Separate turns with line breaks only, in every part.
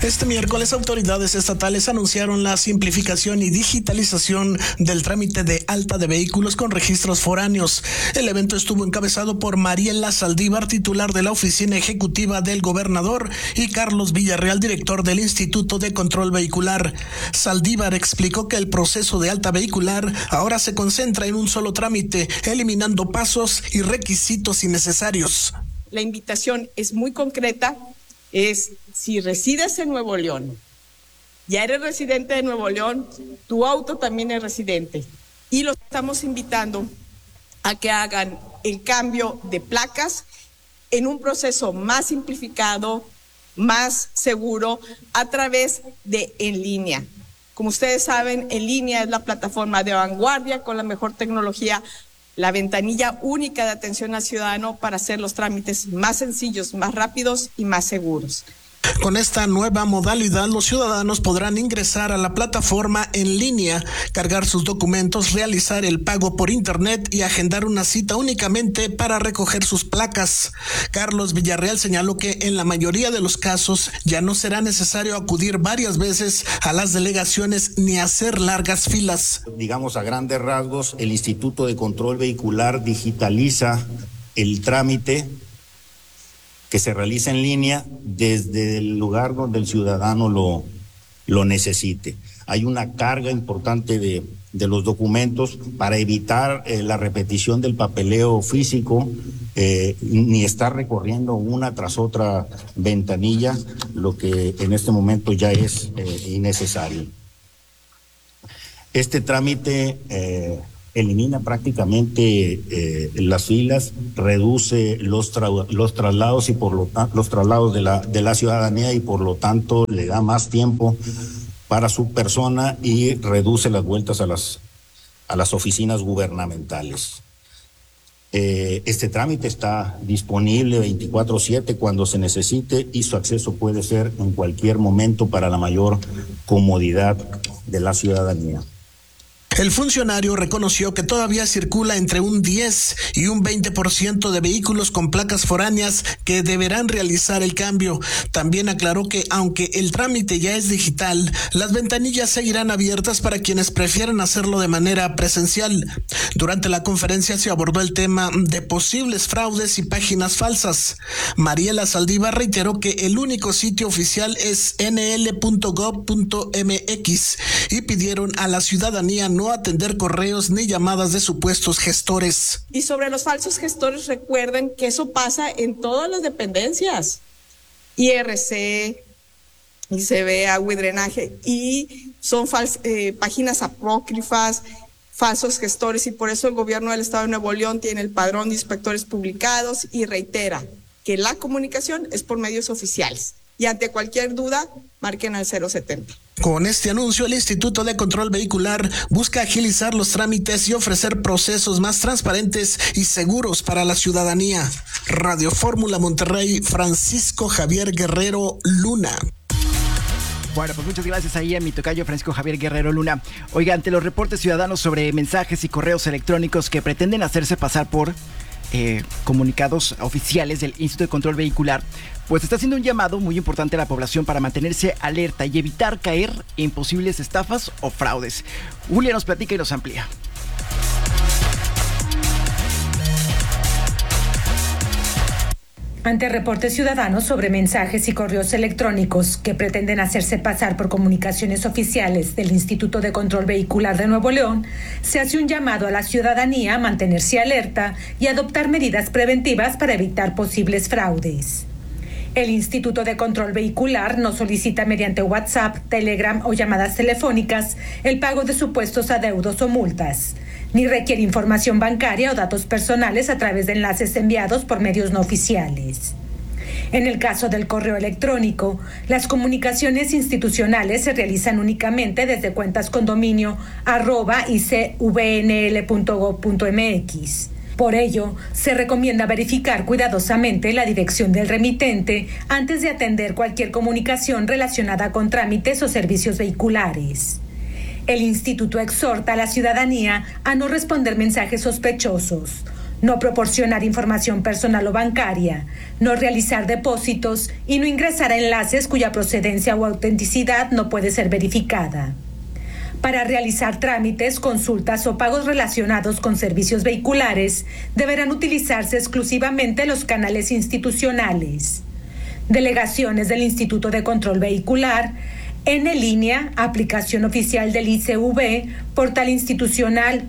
Este miércoles, autoridades estatales anunciaron la simplificación y digitalización del trámite de alta de vehículos con registros foráneos. El evento estuvo encabezado por Mariela Saldívar, titular de la Oficina Ejecutiva del Gobernador, y Carlos Villarreal, director del Instituto de Control Vehicular. Saldívar explicó que el proceso de alta vehicular ahora se concentra en un solo trámite, eliminando pasos y requisitos innecesarios.
La invitación es muy concreta. Es si resides en Nuevo León, ya eres residente de Nuevo León, tu auto también es residente. Y los estamos invitando a que hagan el cambio de placas en un proceso más simplificado, más seguro, a través de En Línea. Como ustedes saben, En Línea es la plataforma de vanguardia con la mejor tecnología, la ventanilla única de atención al ciudadano para hacer los trámites más sencillos, más rápidos y más seguros.
Con esta nueva modalidad, los ciudadanos podrán ingresar a la plataforma En Línea, cargar sus documentos, realizar el pago por internet y agendar una cita únicamente para recoger sus placas. Carlos Villarreal señaló que en la mayoría de los casos ya no será necesario acudir varias veces a las delegaciones ni hacer largas filas.
Digamos, a grandes rasgos, el Instituto de Control Vehicular digitaliza el trámite que se realiza en línea desde el lugar donde el ciudadano lo necesite. Hay una carga importante de los documentos para evitar la repetición del papeleo físico, ni estar recorriendo una tras otra ventanilla, lo que en este momento ya es innecesario. Este trámite elimina prácticamente las filas, reduce los traslados y por lo tanto los traslados de la ciudadanía, y por lo tanto le da más tiempo para su persona y reduce las vueltas a las oficinas gubernamentales. Este trámite está disponible 24/7 cuando se necesite, y su acceso puede ser en cualquier momento para la mayor comodidad de la ciudadanía.
El funcionario reconoció que todavía circula entre un 10 y un 20% de vehículos con placas foráneas que deberán realizar el cambio. También aclaró que aunque el trámite ya es digital, las ventanillas seguirán abiertas para quienes prefieran hacerlo de manera presencial. Durante la conferencia se abordó el tema de posibles fraudes y páginas falsas. Mariela Saldívar reiteró que el único sitio oficial es nl.gov.mx y pidieron a la ciudadanía no atender correos ni llamadas de supuestos gestores.
Y sobre los falsos gestores, recuerden que eso pasa en todas las dependencias, IRC, ICB, agua y drenaje, y son páginas apócrifas, falsos gestores, y por eso el gobierno del Estado de Nuevo León tiene el padrón de inspectores publicados y reitera que la comunicación es por medios oficiales. Y ante cualquier duda, marquen al 070.
Con este anuncio, el Instituto de Control Vehicular busca agilizar los trámites y ofrecer procesos más transparentes y seguros para la ciudadanía. Radio Fórmula Monterrey, Francisco Javier Guerrero Luna.
Bueno, pues muchas gracias ahí a mi tocayo Francisco Javier Guerrero Luna. Oiga, ante los reportes ciudadanos sobre mensajes y correos electrónicos que pretenden hacerse pasar por comunicados oficiales del Instituto de Control Vehicular, pues está haciendo un llamado muy importante a la población para mantenerse alerta y evitar caer en posibles estafas o fraudes. Julia nos platica y nos amplía.
Ante reportes ciudadanos sobre mensajes y correos electrónicos que pretenden hacerse pasar por comunicaciones oficiales del Instituto de Control Vehicular de Nuevo León, se hace un llamado a la ciudadanía a mantenerse alerta y adoptar medidas preventivas para evitar posibles fraudes. El Instituto de Control Vehicular no solicita mediante WhatsApp, Telegram o llamadas telefónicas el pago de supuestos adeudos o multas, ni requiere información bancaria o datos personales a través de enlaces enviados por medios no oficiales. En el caso del correo electrónico, las comunicaciones institucionales se realizan únicamente desde cuentas con dominio @icvnl.gov.mx. Por ello, se recomienda verificar cuidadosamente la dirección del remitente antes de atender cualquier comunicación relacionada con trámites o servicios vehiculares. El instituto exhorta a la ciudadanía a no responder mensajes sospechosos, no proporcionar información personal o bancaria, no realizar depósitos y no ingresar a enlaces cuya procedencia o autenticidad no puede ser verificada. Para realizar trámites, consultas o pagos relacionados con servicios vehiculares, deberán utilizarse exclusivamente los canales institucionales. Delegaciones del Instituto de Control Vehicular, en línea, aplicación oficial del ICV, portal institucional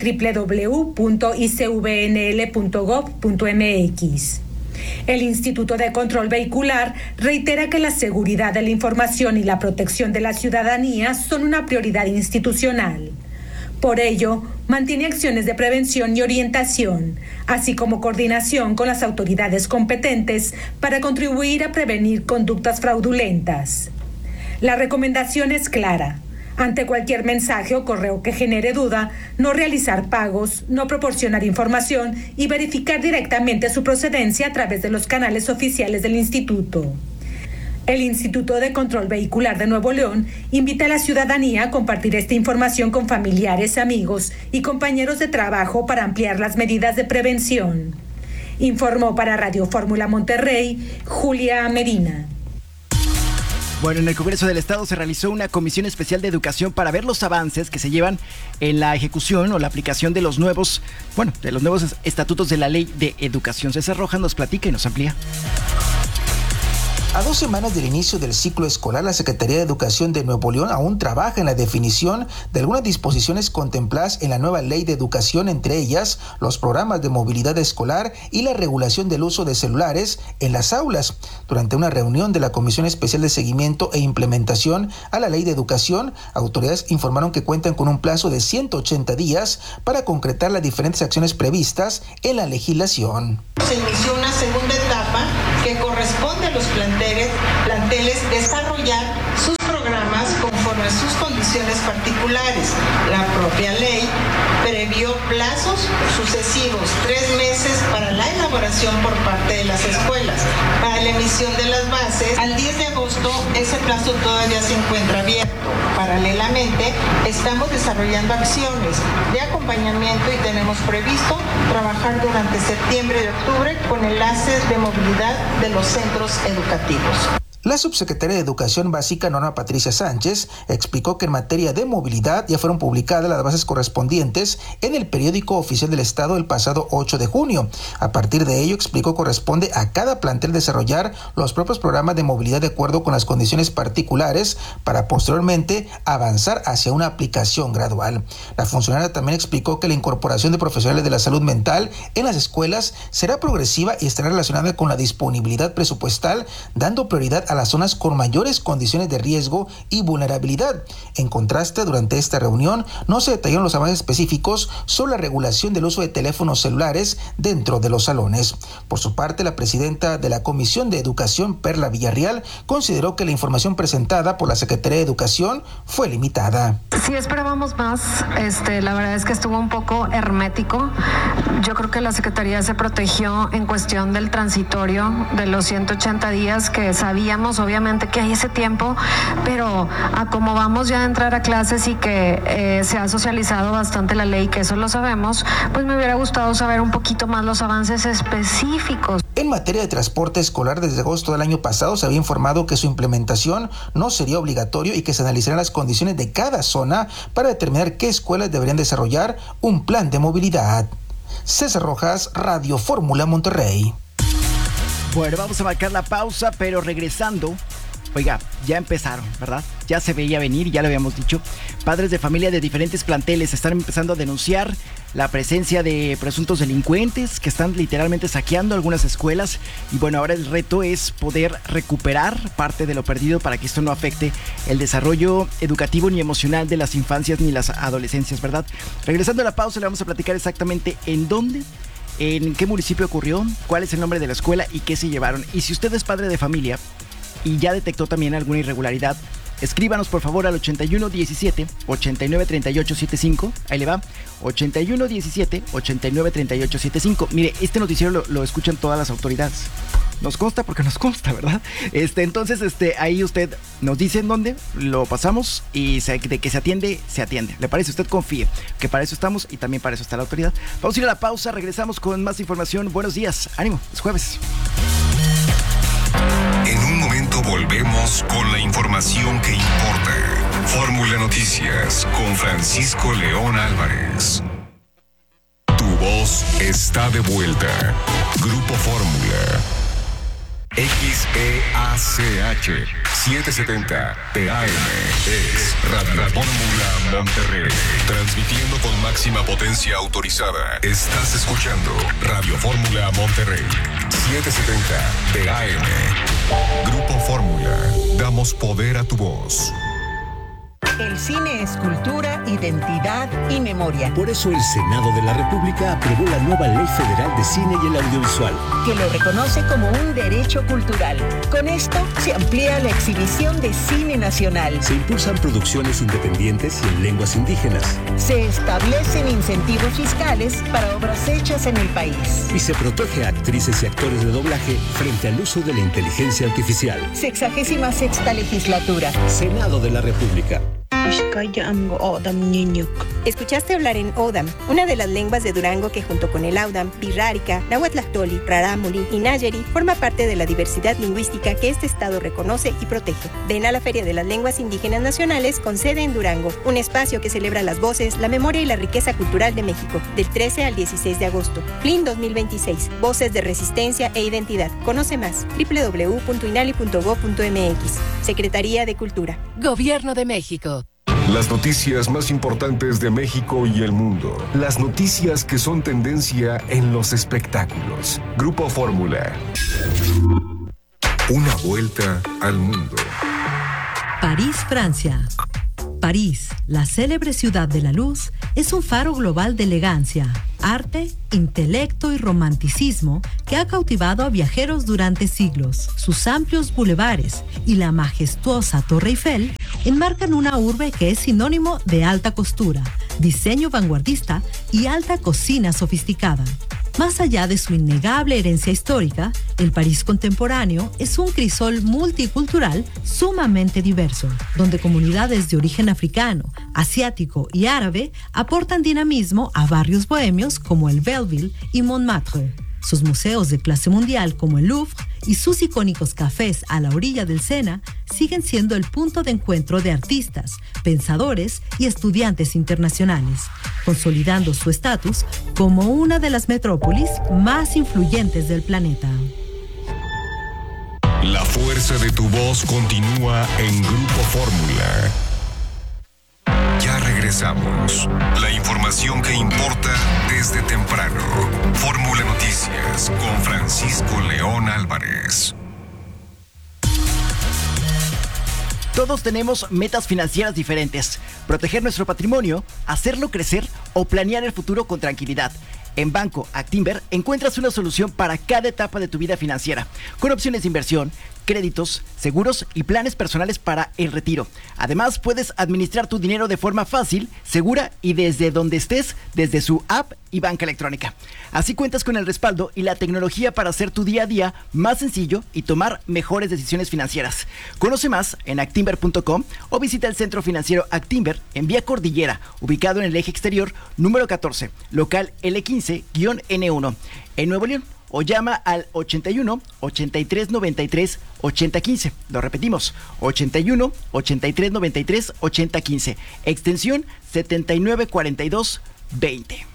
www.icvnl.gov.mx. El Instituto de Control Vehicular reitera que la seguridad de la información y la protección de la ciudadanía son una prioridad institucional. Por ello, mantiene acciones de prevención y orientación, así como coordinación con las autoridades competentes para contribuir a prevenir conductas fraudulentas. La recomendación es clara. Ante cualquier mensaje o correo que genere duda, no realizar pagos, no proporcionar información y verificar directamente su procedencia a través de los canales oficiales del instituto. El Instituto de Control Vehicular de Nuevo León invita a la ciudadanía a compartir esta información con familiares, amigos y compañeros de trabajo para ampliar las medidas de prevención. Informó para Radio Fórmula Monterrey, Julia Medina.
Bueno, en el Congreso del Estado se realizó una comisión especial de educación para ver los avances que se llevan en la ejecución o la aplicación de los nuevos estatutos de la Ley de Educación. César Rojas nos platica y nos amplía.
A 2 semanas del inicio del ciclo escolar, la Secretaría de Educación de Nuevo León aún trabaja en la definición de algunas disposiciones contempladas en la nueva Ley de Educación, entre ellas los programas de movilidad escolar y la regulación del uso de celulares en las aulas. Durante una reunión de la Comisión Especial de Seguimiento e Implementación a la Ley de Educación, autoridades informaron que cuentan con un plazo de 180 días para concretar las diferentes acciones previstas en la legislación.
Se inició una segunda etapa que corresponde a los planteles desarrollar sus programas conforme a sus condiciones particulares. La propia ley previó plazos sucesivos, 3 meses para la elaboración por parte de las escuelas. Para la emisión de las bases, al 10 de agosto ese plazo todavía se encuentra abierto. Paralelamente, estamos desarrollando acciones de acompañamiento y tenemos previsto trabajar durante septiembre y octubre con enlaces de movilidad de los centros educativos.
La subsecretaria de Educación Básica, Norma Patricia Sánchez, explicó que en materia de movilidad ya fueron publicadas las bases correspondientes en el periódico oficial del Estado el pasado 8 de junio. A partir de ello, explicó, corresponde a cada plantel desarrollar los propios programas de movilidad de acuerdo con las condiciones particulares para posteriormente avanzar hacia una aplicación gradual. La funcionaria también explicó que la incorporación de profesionales de la salud mental en las escuelas será progresiva y estará relacionada con la disponibilidad presupuestal, dando prioridad a las zonas con mayores condiciones de riesgo y vulnerabilidad. En contraste, durante esta reunión no se detallaron los avances específicos sobre la regulación del uso de teléfonos celulares dentro de los salones. Por su parte, la presidenta de la Comisión de Educación, Perla Villarreal, consideró que la información presentada por la Secretaría de Educación fue limitada.
Sí esperábamos más, la verdad es que estuvo un poco hermético. Yo creo que la Secretaría se protegió en cuestión del transitorio de los 180 días que sabíamos obviamente que hay ese tiempo, pero a como vamos ya a entrar a clases y que se ha socializado bastante la ley, que eso lo sabemos, pues me hubiera gustado saber un poquito más los avances específicos.
En materia de transporte escolar, desde agosto del año pasado se había informado que su implementación no sería obligatorio y que se analizarán las condiciones de cada zona para determinar qué escuelas deberían desarrollar un plan de movilidad. César Rojas, Radio Fórmula Monterrey.
Bueno, vamos a marcar la pausa, pero regresando, oiga, ya empezaron, ¿verdad? Ya se veía venir, ya lo habíamos dicho. Padres de familia de diferentes planteles están empezando a denunciar la presencia de presuntos delincuentes que están literalmente saqueando algunas escuelas. Y bueno, ahora el reto es poder recuperar parte de lo perdido para que esto no afecte el desarrollo educativo ni emocional de las infancias ni las adolescencias, ¿verdad? Regresando a la pausa, le vamos a platicar exactamente en dónde, en qué municipio ocurrió, cuál es el nombre de la escuela y qué se llevaron. Y si usted es padre de familia y ya detectó también alguna irregularidad, escríbanos por favor al 8117 893875. Ahí le va, 8117 893875. Mire, este noticiero lo escuchan todas las autoridades. nos consta porque nos consta, ¿verdad? Entonces, ahí usted nos dice en dónde, lo pasamos y de que se atiende, se atiende. ¿Le parece? Usted confíe que para eso estamos y también para eso está la autoridad. Vamos a ir a la pausa, regresamos con más información. Buenos días, ánimo, es jueves.
En un momento volvemos con la información que importa. Fórmula Noticias con Francisco León Álvarez. Tu voz está de vuelta. Grupo Fórmula. XEACH 770 TAM es Radio Fórmula Monterrey. Transmitiendo con máxima potencia autorizada. Estás escuchando Radio Fórmula Monterrey 770 TAM. Grupo Fórmula. Damos poder a tu voz.
El cine es cultura, identidad y memoria.
Por eso el Senado de la República aprobó la nueva Ley Federal de Cine y el Audiovisual,
que lo reconoce como un derecho cultural. Con esto se amplía la exhibición de cine nacional.
Se impulsan producciones independientes y en lenguas indígenas.
Se establecen incentivos fiscales para obras hechas en el país.
Y se protege a actrices y actores de doblaje frente al uso de la inteligencia artificial.
66ª legislatura.
Senado de la República.
Escuchaste hablar en Odam, una de las lenguas de Durango que junto con el Audam, Pirrárica, Nahuatlactoli, Rarámuri y Nayeri forma parte de la diversidad lingüística que este estado reconoce y protege. Ven a la Feria de las Lenguas Indígenas Nacionales con sede en Durango, un espacio que celebra las voces, la memoria y la riqueza cultural de México, del 13 al 16 de agosto. FLIN 2026, Voces de Resistencia e Identidad. Conoce más, www.inali.gov.mx. Secretaría de Cultura.
Gobierno de México.
Las noticias más importantes de México y el mundo. Las noticias que son tendencia en los espectáculos. Grupo Fórmula. Una vuelta al mundo.
París, Francia. París, la célebre ciudad de la luz, es un faro global de elegancia, arte, intelecto y romanticismo que ha cautivado a viajeros durante siglos. Sus amplios bulevares y la majestuosa Torre Eiffel enmarcan una urbe que es sinónimo de alta costura, diseño vanguardista y alta cocina sofisticada. Más allá de su innegable herencia histórica, el París contemporáneo es un crisol multicultural sumamente diverso, donde comunidades de origen africano, asiático y árabe aportan dinamismo a barrios bohemios como el Belleville y Montmartre. Sus museos de clase mundial como el Louvre y sus icónicos cafés a la orilla del Sena siguen siendo el punto de encuentro de artistas, pensadores y estudiantes internacionales, consolidando su estatus como una de las metrópolis más influyentes del planeta.
La fuerza de tu voz continúa en Grupo Fórmula. Ya regresamos. La información que importa desde temprano. Fórmula Noticias con Francisco León Álvarez.
Todos tenemos metas financieras diferentes. Proteger nuestro patrimonio, hacerlo crecer o planear el futuro con tranquilidad. En Banco Actinver encuentras una solución para cada etapa de tu vida financiera, con opciones de inversión, créditos, seguros y planes personales para el retiro. Además, puedes administrar tu dinero de forma fácil, segura y desde donde estés, desde su app y banca electrónica. Así cuentas con el respaldo y la tecnología para hacer tu día a día más sencillo y tomar mejores decisiones financieras. Conoce más en actinver.com o visita el Centro Financiero Actinver en Vía Cordillera, ubicado en el eje exterior número 14, local L15-N1, en Nuevo León. O llama al 81 83 93 80 15. Lo repetimos, 81 83 93 80 15. Extensión 7942 20.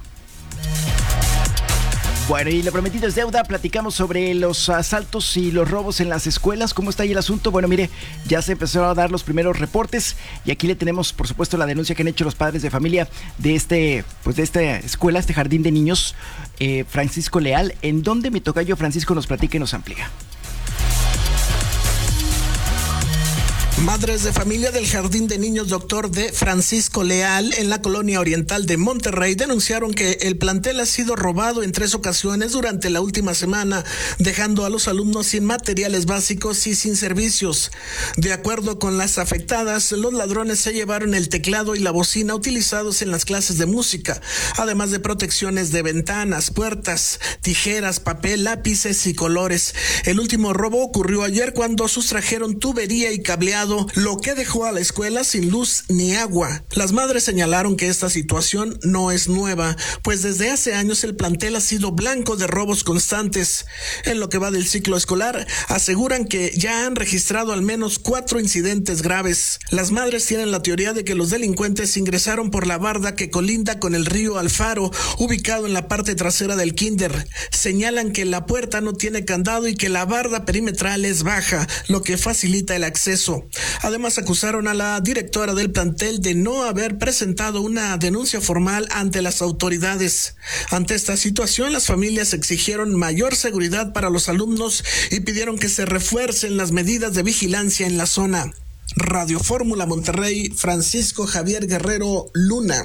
Bueno, y lo prometido es deuda. Platicamos sobre los asaltos y los robos en las escuelas. ¿Cómo está ahí el asunto? Bueno, mire, ya se empezaron a dar los primeros reportes y aquí le tenemos, por supuesto, la denuncia que han hecho los padres de familia de de esta escuela, este jardín de niños, Francisco Leal, en donde mi tocayo Francisco nos platica y nos amplía.
Madres de familia del Jardín de Niños Dr. D. Francisco Leal en la colonia oriental de Monterrey denunciaron que el plantel ha sido robado en 3 ocasiones durante la última semana, dejando a los alumnos sin materiales básicos y sin servicios. De acuerdo con las afectadas, los ladrones se llevaron el teclado y la bocina utilizados en las clases de música, además de protecciones de ventanas, puertas, tijeras, papel, lápices y colores. El último robo ocurrió ayer cuando sustrajeron tubería y cableado, lo que dejó a la escuela sin luz ni agua. Las madres señalaron que esta situación no es nueva, pues desde hace años el plantel ha sido blanco de robos constantes. En lo que va del ciclo escolar, aseguran que ya han registrado al menos 4 incidentes graves. Las madres tienen la teoría de que los delincuentes ingresaron por la barda que colinda con el río Alfaro, ubicado en la parte trasera del kinder. Señalan que la puerta no tiene candado y que la barda perimetral es baja, lo que facilita el acceso. Además, acusaron a la directora del plantel de no haber presentado una denuncia formal ante las autoridades. Ante esta situación, las familias exigieron mayor seguridad para los alumnos y pidieron que se refuercen las medidas de vigilancia en la zona. Radio Fórmula Monterrey, Francisco Javier Guerrero Luna.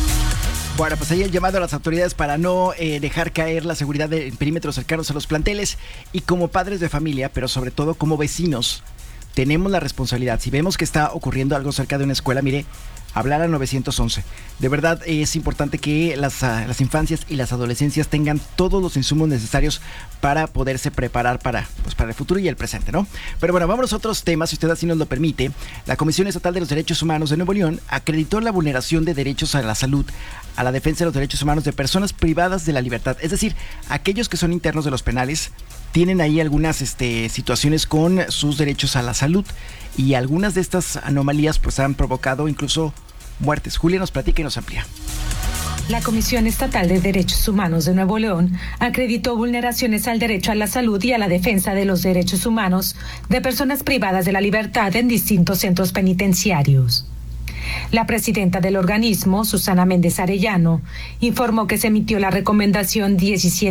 Bueno, pues ahí el llamado a las autoridades para no dejar caer la seguridad de perímetros cercanos a los planteles, y como padres de familia, pero sobre todo como vecinos, tenemos la responsabilidad. Si vemos que está ocurriendo algo cerca de una escuela, mire, hablar al 911. De verdad es importante que las infancias y las adolescencias tengan todos los insumos necesarios para poderse preparar para el futuro y el presente, ¿no? Pero bueno, vámonos a otros temas, si usted así nos lo permite. La Comisión Estatal de los Derechos Humanos de Nuevo León acreditó la vulneración de derechos a la salud, a la defensa de los derechos humanos de personas privadas de la libertad. Es decir, aquellos que son internos de los penales tienen ahí algunas situaciones con sus derechos a la salud, y algunas de estas anomalías pues han provocado incluso muertes. Julia nos platica y nos amplía.
La Comisión Estatal de Derechos Humanos de Nuevo León acreditó vulneraciones al derecho a la salud y a la defensa de los derechos humanos de personas privadas de la libertad en distintos centros penitenciarios. La presidenta del organismo, Susana Méndez Arellano, informó que se emitió la recomendación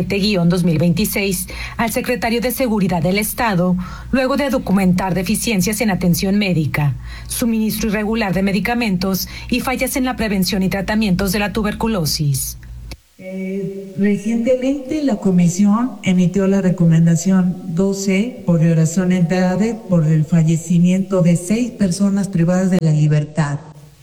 17-2026 al secretario de Seguridad del Estado, luego de documentar deficiencias en atención médica, suministro irregular de medicamentos y fallas en la prevención y tratamientos de la tuberculosis.
Recientemente la comisión emitió la recomendación 12 por violación grave por el fallecimiento de 6 personas privadas de la libertad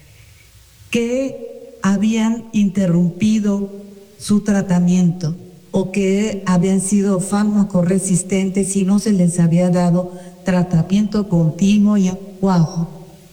que habían interrumpido su tratamiento o que habían sido fármaco-resistentes y no se les había dado tratamiento continuo y adecuado.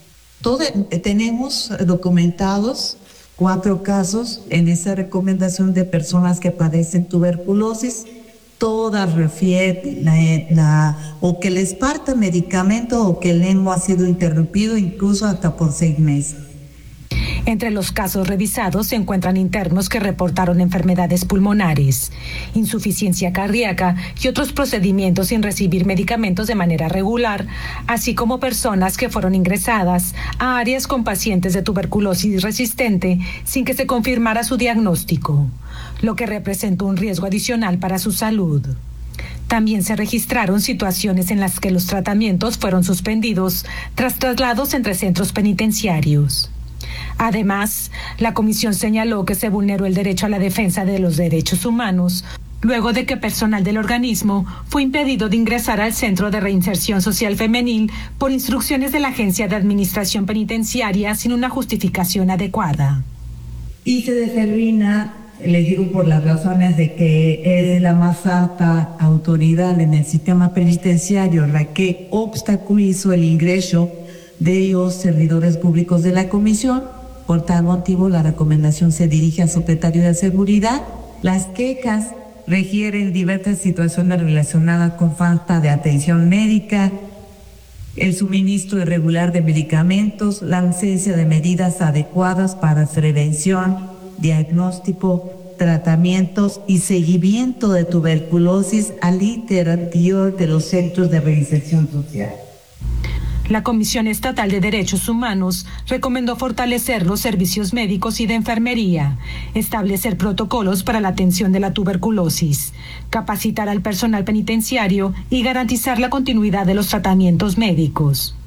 Tenemos documentados 4 casos en esa recomendación de personas que padecen tuberculosis. Todas refieren o que les falta medicamento o que el lengua ha sido interrumpido incluso hasta por 6 meses.
Entre los casos revisados se encuentran internos que reportaron enfermedades pulmonares, insuficiencia cardíaca y otros procedimientos sin recibir medicamentos de manera regular, así como personas que fueron ingresadas a áreas con pacientes de tuberculosis resistente sin que se confirmara su diagnóstico, lo que representó un riesgo adicional para su salud. También se registraron situaciones en las que los tratamientos fueron suspendidos tras traslados entre centros penitenciarios. Además, la comisión señaló que se vulneró el derecho a la defensa de los derechos humanos luego de que personal del organismo fue impedido de ingresar al Centro de Reinserción Social Femenil por instrucciones de la Agencia de Administración Penitenciaria sin una justificación adecuada.
Y se determina, les digo por las razones de que es la más alta autoridad en el sistema penitenciario la que obstaculizó el ingreso de los servidores públicos de la comisión. Por tal motivo, la recomendación se dirige al secretario de Seguridad. Las quejas refieren diversas situaciones relacionadas con falta de atención médica, el suministro irregular de medicamentos, la ausencia de medidas adecuadas para prevención, diagnóstico, tratamientos y seguimiento de tuberculosis al interior de los centros de reinserción social.
La Comisión Estatal de Derechos Humanos recomendó fortalecer los servicios médicos y de enfermería, establecer protocolos para la atención de la tuberculosis, capacitar al personal penitenciario y garantizar la continuidad de los tratamientos médicos.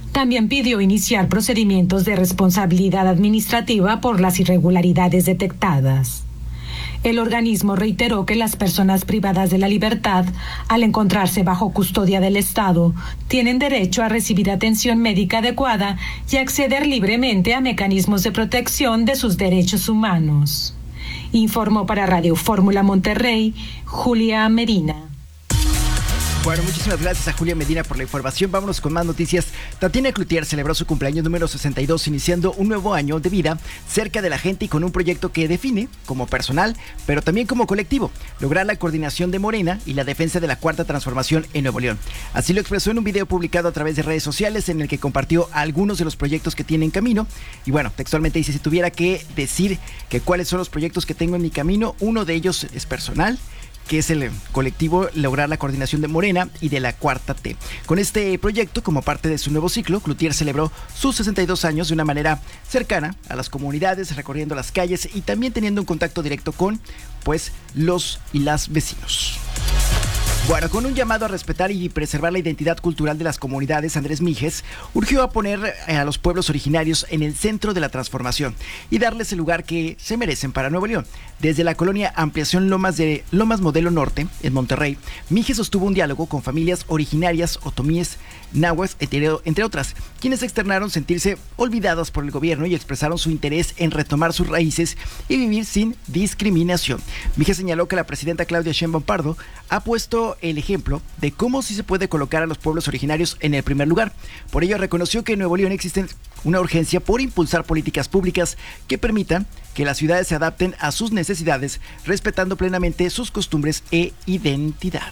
También pidió iniciar procedimientos de responsabilidad administrativa por las irregularidades detectadas. El organismo reiteró que las personas privadas de la libertad, al encontrarse bajo custodia del Estado, tienen derecho a recibir atención médica adecuada y acceder libremente a mecanismos de protección de sus derechos humanos. Informó para Radio Fórmula Monterrey, Julia Medina.
Bueno, muchísimas gracias a Julia Medina por la información. Vámonos con más noticias. Tatiana Cloutier celebró su cumpleaños número 62, iniciando un nuevo año de vida cerca de la gente y con un proyecto que define, como personal, pero también como colectivo, lograr la coordinación de Morena y la defensa de la Cuarta Transformación en Nuevo León. Así lo expresó en un video publicado a través de redes sociales en el que compartió algunos de los proyectos que tiene en camino. Y bueno, textualmente dice: si tuviera que decir que cuáles son los proyectos que tengo en mi camino, uno de ellos es personal, que es el colectivo lograr la coordinación de Morena y de la Cuarta T. Con este proyecto, como parte de su nuevo ciclo, Cloutier celebró sus 62 años de una manera cercana a las comunidades, recorriendo las calles y también teniendo un contacto directo con, pues, los y las vecinos. Bueno, con un llamado a respetar y preservar la identidad cultural de las comunidades, Andrés Mijes urgió a poner a los pueblos originarios en el centro de la transformación y darles el lugar que se merecen para Nuevo León. Desde la colonia Ampliación Lomas Modelo Norte, en Monterrey, Mijes sostuvo un diálogo con familias originarias, otomíes, nahuas, entre otras, quienes externaron sentirse olvidadas por el gobierno y expresaron su interés en retomar sus raíces y vivir sin discriminación. Mijes señaló que la presidenta Claudia Sheinbaum Pardo ha puesto el ejemplo de cómo sí se puede colocar a los pueblos originarios en el primer lugar. Por ello reconoció que en Nuevo León existe una urgencia por impulsar políticas públicas que permitan que las ciudades se adapten a sus necesidades, respetando plenamente sus costumbres e identidad.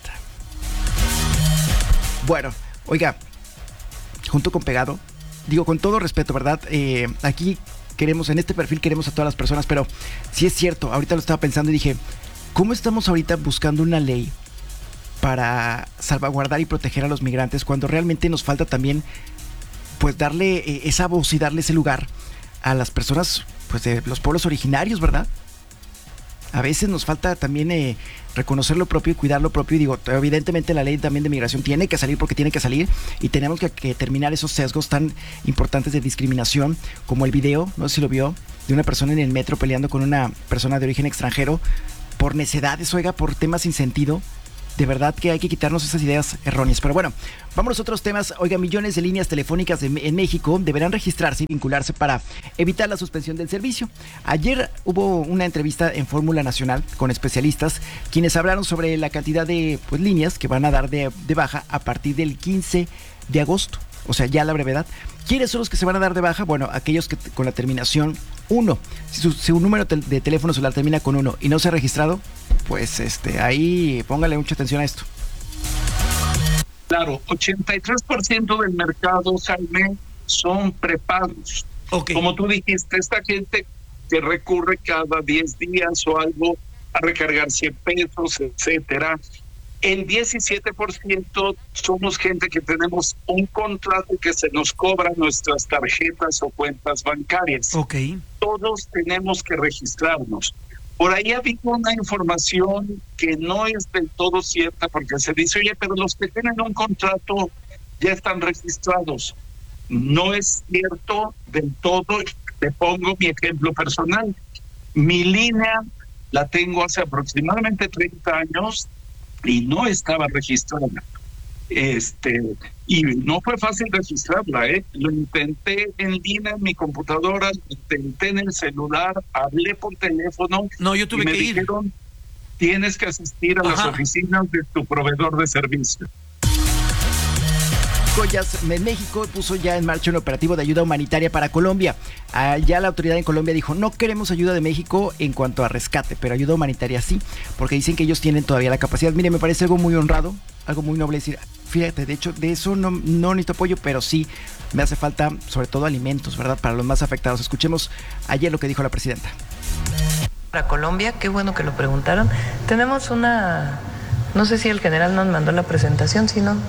Bueno, oiga, junto con pegado, digo con todo respeto, ¿verdad? Aquí queremos, en este perfil queremos a todas las personas, pero sí es cierto, ahorita lo estaba pensando y dije, ¿cómo estamos ahorita buscando una ley para salvaguardar y proteger a los migrantes cuando realmente nos falta también, pues, darle esa voz y darle ese lugar a las personas, pues, de los pueblos originarios, ¿verdad? A veces nos falta también reconocer lo propio y cuidar lo propio. Y digo, evidentemente la ley también de migración tiene que salir porque tiene que salir y tenemos que terminar esos sesgos tan importantes de discriminación, como el video, no sé si lo vio, de una persona en el metro peleando con una persona de origen extranjero por necedades, oiga, por temas sin sentido. De verdad que hay que quitarnos esas ideas erróneas. Pero bueno, vámonos a otros temas. Oiga, millones de líneas telefónicas en México deberán registrarse y vincularse para evitar la suspensión del servicio. Ayer hubo una entrevista en Fórmula Nacional con especialistas quienes hablaron sobre la cantidad de, pues, líneas que van a dar de baja a partir del 15 de agosto. O sea, ya la brevedad. ¿Quiénes son los que se van a dar de baja? Bueno, aquellos que con la terminación 1. Si su número de teléfono celular termina con 1 y no se ha registrado, pues ahí póngale mucha atención a esto.
Claro, 83% del mercado, Jaime, son prepagos. Okay. Como tú dijiste, esta gente que recurre cada 10 días o algo a recargar 100 pesos, etcétera. El 17% somos gente que tenemos un contrato que se nos cobra nuestras tarjetas o cuentas bancarias.
Okay.
Todos tenemos que registrarnos. Por ahí ha habido una información que no es del todo cierta porque se dice, oye, pero los que tienen un contrato ya están registrados. No es cierto del todo. Te pongo mi ejemplo personal. Mi línea la tengo hace aproximadamente 30 años y no estaba registrada. Y no fue fácil registrarla, Lo intenté en línea en mi computadora, lo intenté en el celular, hablé por teléfono.
No, yo tuve
y me
que
dijeron, tienes que asistir a las oficinas de tu proveedor de servicio.
Joyas en México puso ya en marcha un operativo de ayuda humanitaria para Colombia. Ya la autoridad en Colombia dijo, no queremos ayuda de México en cuanto a rescate, pero ayuda humanitaria sí, porque dicen que ellos tienen todavía la capacidad. Mire, me parece algo muy honrado, algo muy noble decir, fíjate, de hecho, de eso no necesito apoyo, pero sí me hace falta, sobre todo, alimentos, ¿verdad? Para los más afectados. Escuchemos ayer lo que dijo la presidenta.
Para Colombia, qué bueno que lo preguntaron. Tenemos no sé si el general nos mandó la presentación, si no...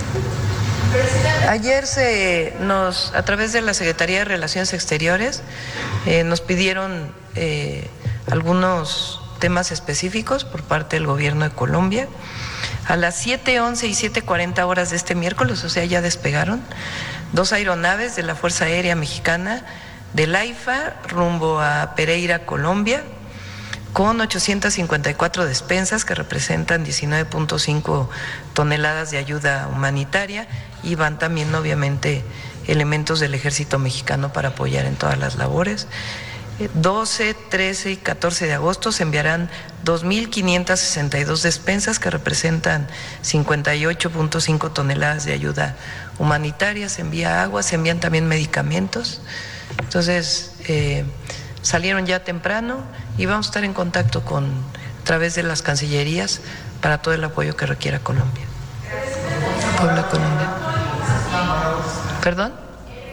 Ayer a través de la Secretaría de Relaciones Exteriores, nos pidieron algunos temas específicos por parte del gobierno de Colombia. A las 7:11 y 7:40 horas de este miércoles, o sea, ya despegaron, 2 aeronaves de la Fuerza Aérea Mexicana del AIFA rumbo a Pereira, Colombia, con 854 despensas que representan 19.5 toneladas de ayuda humanitaria, y van también obviamente elementos del Ejército Mexicano para apoyar en todas las labores. 12, 13 y 14 de agosto se enviarán 2.562 despensas que representan 58.5 toneladas de ayuda humanitaria. Se envía agua, se envían también medicamentos. Entonces, salieron ya temprano y vamos a estar en contacto a través de las cancillerías para todo el apoyo que requiera Colombia. Puebla, Colombia. ¿Perdón?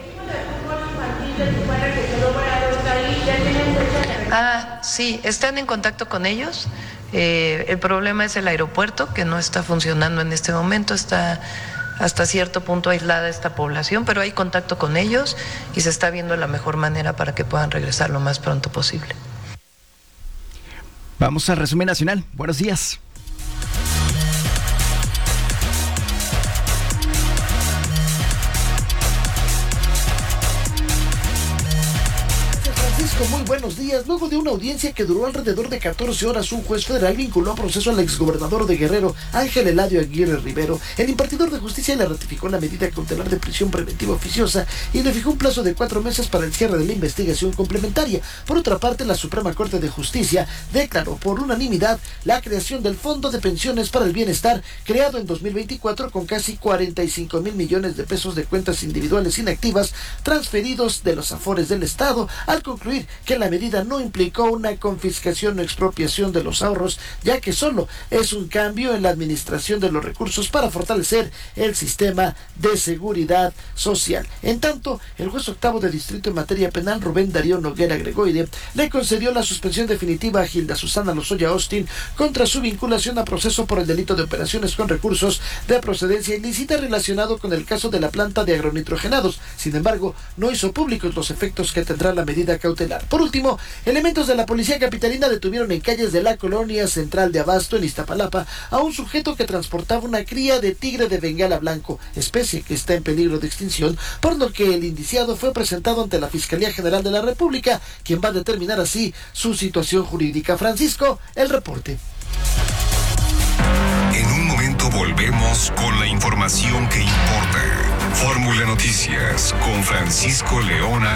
Sí, están en contacto con ellos. El problema es el aeropuerto, que no está funcionando en este momento, está hasta cierto punto aislada esta población, pero hay contacto con ellos y se está viendo la mejor manera para que puedan regresar lo más pronto posible.
Vamos al resumen nacional. Buenos días.
Muy buenos días. Luego de una audiencia que duró alrededor de 14 horas, un juez federal vinculó a proceso al exgobernador de Guerrero, Ángel Eladio Aguirre Rivero. El impartidor de justicia le ratificó la medida cautelar de prisión preventiva oficiosa y le fijó un plazo de 4 meses para el cierre de la investigación complementaria. Por otra parte, la Suprema Corte de Justicia declaró por unanimidad la creación del Fondo de Pensiones para el Bienestar, creado en 2024 con casi 45,000 millones de pesos de cuentas individuales inactivas transferidos de los afores del Estado, al concluir que la medida no implicó una confiscación o expropiación de los ahorros, ya que solo es un cambio en la administración de los recursos para fortalecer el sistema de seguridad social. En tanto, el juez octavo de distrito en materia penal, Rubén Darío Noguera Gregoire, le concedió la suspensión definitiva a Gilda Susana Lozoya Austin contra su vinculación a proceso por el delito de operaciones con recursos de procedencia ilícita relacionado con el caso de la planta de agronitrogenados. Sin embargo, no hizo públicos los efectos que tendrá la medida cautelar. Por último, elementos de la policía capitalina detuvieron en calles de la colonia central de Abasto, en Iztapalapa, a un sujeto que transportaba una cría de tigre de bengala blanco, especie que está en peligro de extinción, por lo que el indiciado fue presentado ante la Fiscalía General de la República, quien va a determinar así su situación jurídica. Francisco, el reporte.
En un momento volvemos con la información que importa. Fórmula Noticias con Francisco León.